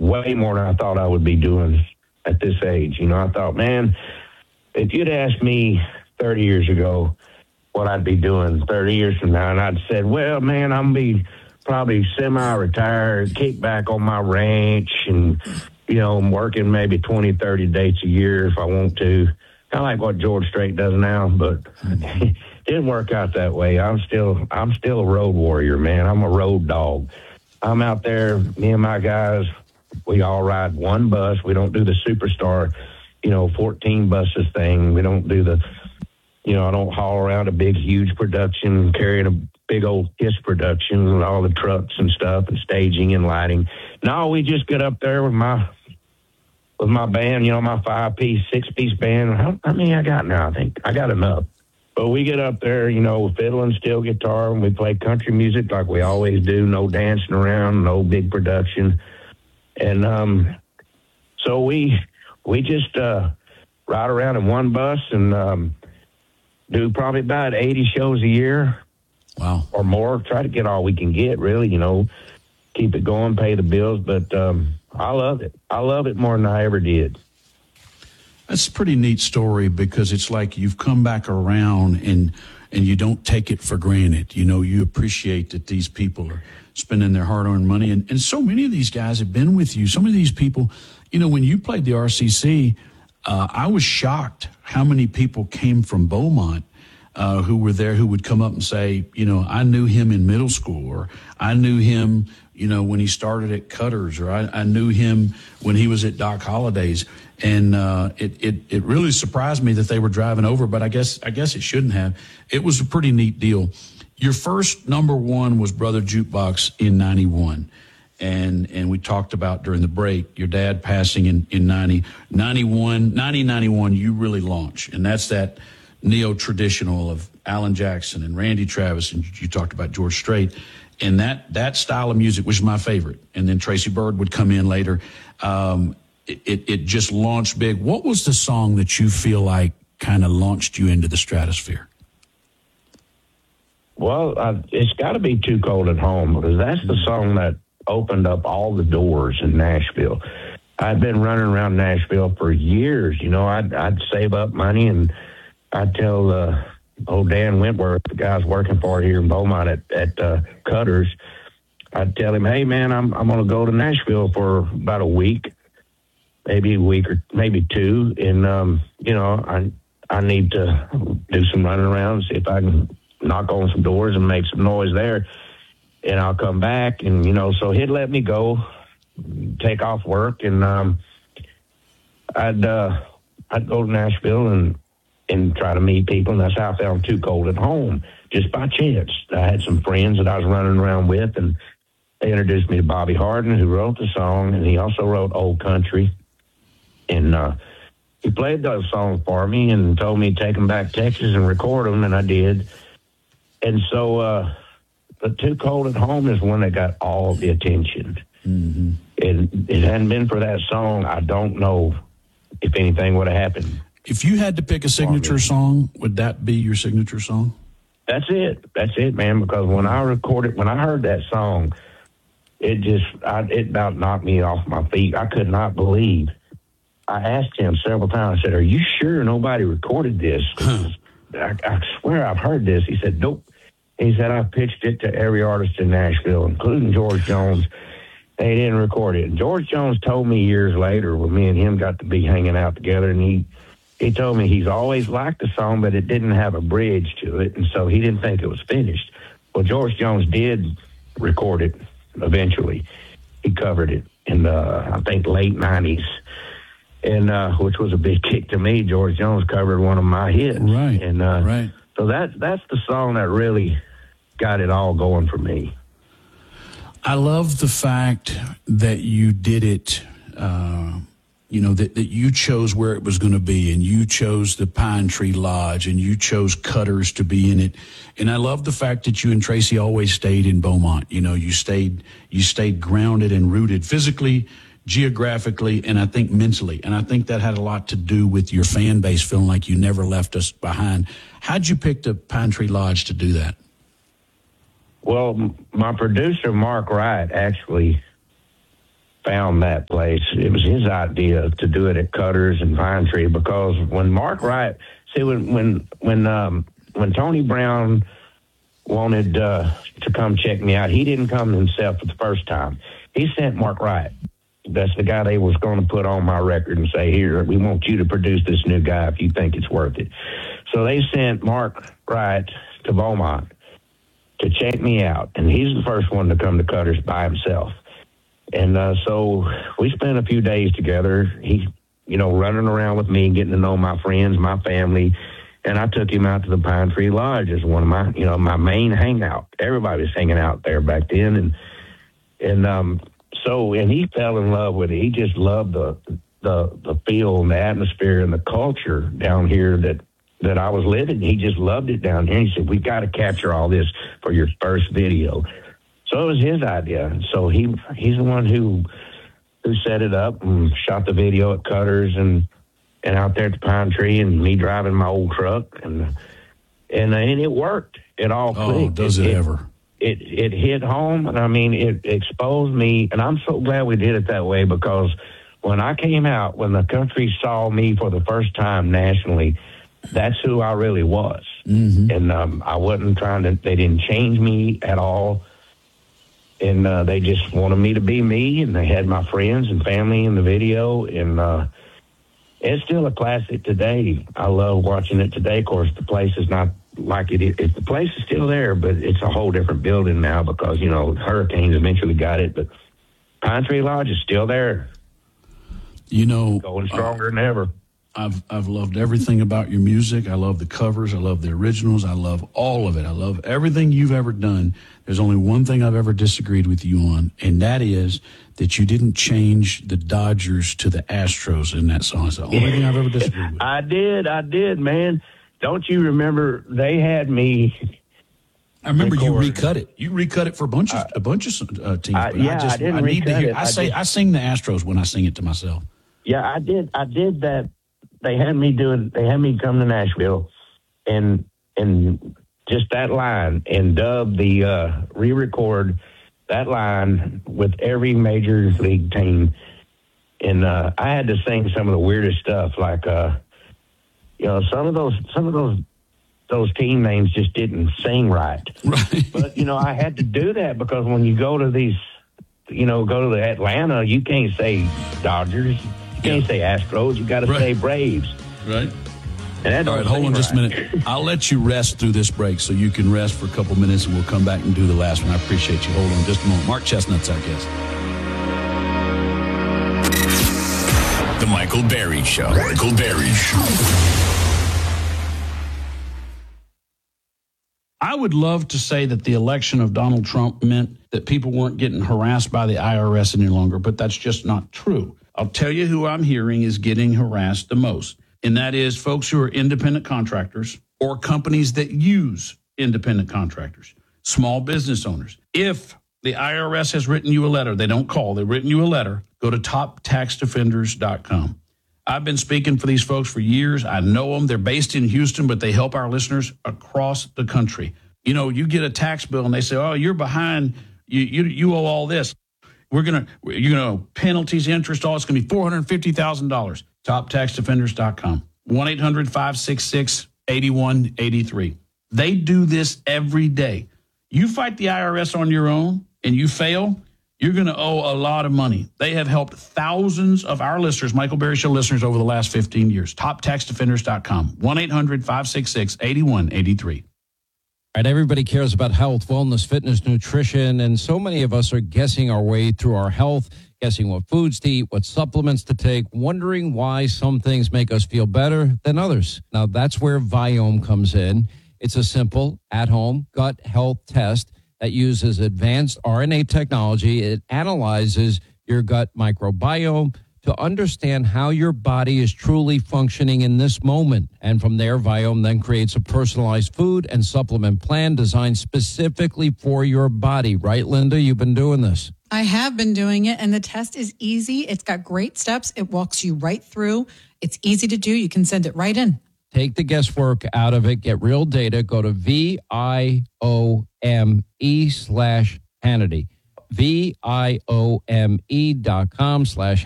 way more than I thought I would be doing at this age. You know, I thought, man, if you'd asked me 30 years ago what I'd be doing 30 years from now, and I'd said, well, man, I'm going to be probably semi-retired, kick back on my ranch, and, you know, I'm working maybe 20, 30 dates a year if I want to. Kind of like what George Strait does now, but it didn't work out that way. I'm still a road warrior, man. I'm a road dog. I'm out there, me and my guys, we all ride one bus. We don't do the superstar, 14 buses thing. We don't do the, I don't haul around a big, huge production, carrying a big old KISS production with all the trucks and stuff and staging and lighting. No, we just get up there with my band, my 5-piece, 6-piece band. How many I got now? I think I got enough. But we get up there, fiddle and steel guitar, and we play country music like we always do. No dancing around, no big production. And so we just ride around in one bus and do probably about 80 shows a year. Wow. Or more. Try to get all we can get, really, keep it going, pay the bills. But I love it. I love it more than I ever did. That's a pretty neat story because it's like you've come back around and you don't take it for granted. You appreciate that these people are spending their hard-earned money. And so many of these guys have been with you. Some of these people, when you played the RCC, I was shocked how many people came from Beaumont who were there who would come up and say, I knew him in middle school, or I knew him, when he started at Cutters, or I knew him when he was at Doc Holliday's. And it really surprised me that they were driving over, but I guess it shouldn't have. It was a pretty neat deal. Your first number one was Brother Jukebox in 91. And we talked about during the break, your dad passing in 91, you really launch. And that's that neo-traditional of Alan Jackson and Randy Travis, and you talked about George Strait. And that style of music was my favorite. And then Tracy Byrd would come in later. It just launched big. What was the song that you feel like kind of launched you into the stratosphere? Well, it's got to be Too Cold at Home, because that's the song that opened up all the doors in Nashville. I'd been running around Nashville for years. I'd save up money, and I'd tell old Dan Wentworth, the guy's working for here in Beaumont at Cutters, I'd tell him, hey, man, I'm going to go to Nashville for about a week, maybe a week or maybe two. And, I need to do some running around, see if I can knock on some doors and make some noise there. And I'll come back. And, so he'd let me go, take off work. And I'd go to Nashville and try to meet people. And that's how I found Too Cold at Home, just by chance. I had some friends that I was running around with, and they introduced me to Bobby Hardin, who wrote the song, and he also wrote Old Country. And he played those songs for me and told me to take them back to Texas and record them, and I did. And so but Too Cold at Home is one that got all the attention. Mm-hmm. And it hadn't been for that song, I don't know if anything would have happened. If you had to pick a signature song, would that be your signature song? That's it, man, because when I heard that song, it about knocked me off my feet. I could not believe. I asked him several times, I said, are you sure nobody recorded this? I swear I've heard this. He said, nope. He said, I pitched it to every artist in Nashville, including George Jones. They didn't record it. And George Jones told me years later, when me and him got to be hanging out together, and he told me he's always liked the song, but it didn't have a bridge to it, and so he didn't think it was finished. Well, George Jones did record it eventually. He covered it in the, I think, late 90s, and which was a big kick to me. George Jones covered one of my hits. Right, and right. So that's the song that really got it all going for me. I love the fact that you did it, that you chose where it was going to be, and you chose the Pine Tree Lodge, and you chose Cutters to be in it. And I love the fact that you and Tracy always stayed in Beaumont. You stayed grounded and rooted physically, geographically, and I think mentally. And I think that had a lot to do with your fan base feeling like you never left us behind. How'd you pick the Pine Tree Lodge to do that? Well, my producer, Mark Wright, actually found that place. It was his idea to do it at Cutters and Pine Tree, because when Mark Wright, see, when Tony Brown wanted to come check me out, he didn't come himself for the first time. He sent Mark Wright. That's the guy they was going to put on my record and say, here, we want you to produce this new guy if you think it's worth it. So they sent Mark Wright to Beaumont to check me out, and he's the first one to come to Cutters by himself. And so we spent a few days together. He, running around with me, getting to know my friends, my family. And I took him out to the Pine Tree Lodge as one of my, my main hangout. Everybody was hanging out there back then. And he fell in love with it. He just loved the feel and the atmosphere and the culture down here that I was living. He just loved it down here. He said, we got to capture all this for your first video. So it was his idea. So he's the one who set it up and shot the video at Cutters and out there at the Pine Tree, and me driving my old truck, and it worked. It all clicked. Oh, does it ever? It hit home, and I mean, it exposed me, and I'm so glad we did it that way, because when I came out, when the country saw me for the first time nationally, that's who I really was. Mm-hmm. And I wasn't they didn't change me at all. And they just wanted me to be me, and they had my friends and family in the video, and it's still a classic today. I love watching it today. Of course, the place is not like it is. The place is still there, but it's a whole different building now because, hurricanes eventually got it, but Pine Tree Lodge is still there. Going stronger than ever. I've loved everything about your music. I love the covers. I love the originals. I love all of it. I love everything you've ever done. There's only one thing I've ever disagreed with you on, and that is that you didn't change the Dodgers to the Astros in that song. It's the only thing I've ever disagreed with. I did, man. Don't you remember they had me? I remember you recut it. You recut it for a bunch of teams. I didn't recut it. I sing the Astros when I sing it to myself. Yeah, I did that. They had me do it. They had me come to Nashville and just that line and dub the re-record that line with every major league team. And I had to sing some of the weirdest stuff, like some of those team names just didn't sing right. Right. But I had to do that because when you go to these, go to the Atlanta, you can't say Dodgers. You can't say Astros. You got to say Braves. Right. And all right, hold on just a minute. I'll let you rest through this break so you can rest for a couple minutes, and we'll come back and do the last one. I appreciate you. Hold on just a moment. Mark Chestnut's our guest. The Michael Berry Show. Michael Berry Show. I would love to say that the election of Donald Trump meant that people weren't getting harassed by the IRS any longer, but that's just not true. I'll tell you who I'm hearing is getting harassed the most, and that is folks who are independent contractors or companies that use independent contractors, small business owners. If the IRS has written you a letter, they don't call, they've written you a letter, go to toptaxdefenders.com. I've been speaking for these folks for years. I know them. They're based in Houston, but they help our listeners across the country. You get a tax bill and they say, oh, you're behind. You owe all this. Penalties, interest, all it's going to be $450,000. TopTaxDefenders.com. 1-800-566-8183. They do this every day. You fight the IRS on your own and you fail, you're going to owe a lot of money. They have helped thousands of our listeners, Michael Berry Show listeners, over the last 15 years. TopTaxDefenders.com. 1-800-566-8183. Right, everybody cares about health, wellness, fitness, nutrition, and so many of us are guessing our way through our health, guessing what foods to eat, what supplements to take, wondering why some things make us feel better than others. Now, that's where Viome comes in. It's a simple, at-home gut health test that uses advanced RNA technology. It analyzes your gut microbiome to understand how your body is truly functioning in this moment. And from there, Viome then creates a personalized food and supplement plan designed specifically for your body. Right, Linda? You've been doing this. I have been doing it, and the test is easy. It's got great steps. It walks you right through. It's easy to do. You can send it right in. Take the guesswork out of it. Get real data. Go to VIOME/Hannity. VIOME.com/